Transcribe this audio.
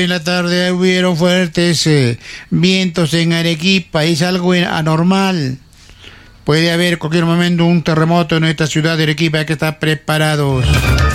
En la tarde hubieron fuertes vientos en Arequipa, es algo anormal. Puede haber en cualquier momento un terremoto en esta ciudad de Arequipa, hay que estar preparados.